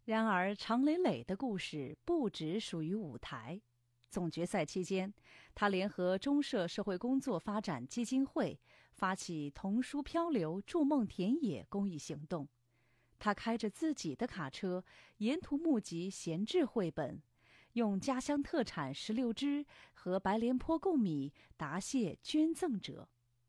然而，常磊磊的故事不只属于舞台。总决赛期间，他联合中社社会工作发展基金会，发起童书漂流筑梦田野公益行动。他开着自己的卡车，沿途募集闲置绘本，用家乡特产16只和白莲坡贡米答谢捐赠者。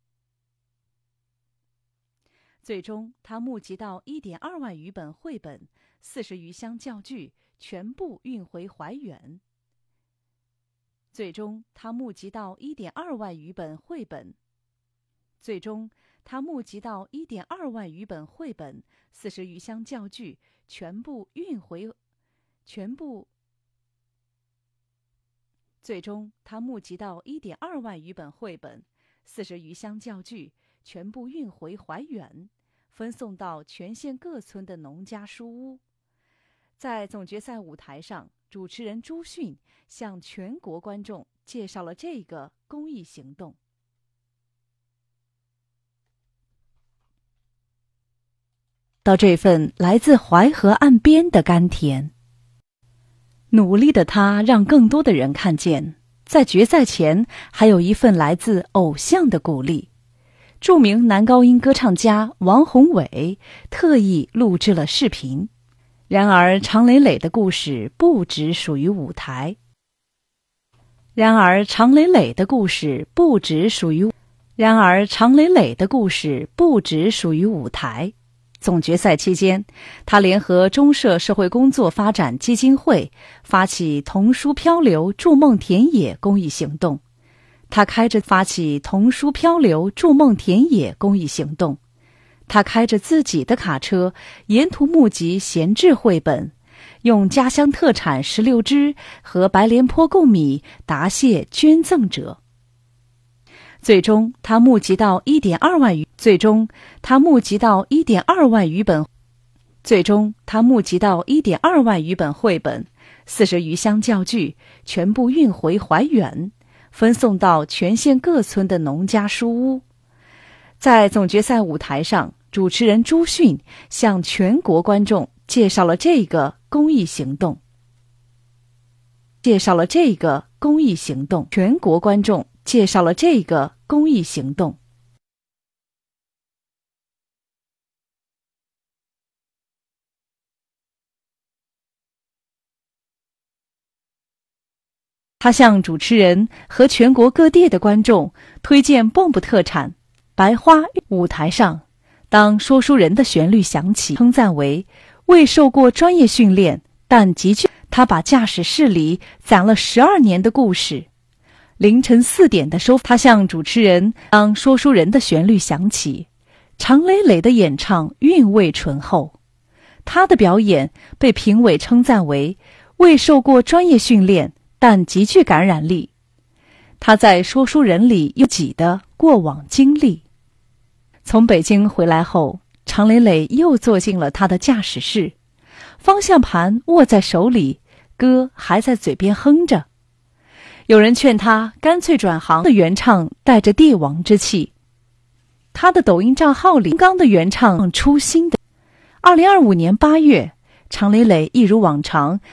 最终，他募集到1.2万余本绘本，40余箱教具，全部运回怀远。最终，他募集到1.2万余本绘本。最终，他募集到1.2万余本绘本，40余箱教具，全部运回。最终，他募集到1.2万余本绘本，40余箱教具，全部运回怀远，分送到全县各村的农家书屋。在总决赛舞台上，主持人朱迅向全国观众介绍了这个公益行动。到这份来自淮河岸边的甘甜，努力的他让更多的人看见，在决赛前还有一份来自偶像的鼓励。著名男高音歌唱家王宏伟特意录制了视频。然而，常磊磊的故事不只属于舞台。然而，常磊磊的故事不只属于舞台。总决赛期间，他联合中社社会工作发展基金会，发起童书漂流筑梦田野公益行动。他开着自己的卡车，沿途募集闲置绘本，用家乡特产16只和白莲坡贡米答谢捐赠者。最终，他募集到1.2万余本绘本，40余箱教具，全部运回怀远，分送到全县各村的农家书屋。在总决赛舞台上，主持人朱迅向全国观众介绍了这个公益行动。他向主持人和全国各地的观众推荐蚌埠特产白花。舞台上，当说书人的旋律响起，称赞为未受过专业训练，但极具他把驾驶室里攒了12年的故事。凌晨4点的他向主持人，当说书人的旋律响起，常磊磊的演唱韵味醇厚。他的表演被评委称赞为未受过专业训练，但极具感染力。他在说书人里有自己的过往经历。从北京回来后，常磊磊又坐进了他的驾驶室，方向盘握在手里，歌还在嘴边哼着。有人劝他干脆转行，的原唱带着帝王之气。他的抖音账号里刚的原唱初心的。2025年8月，常磊磊一如往常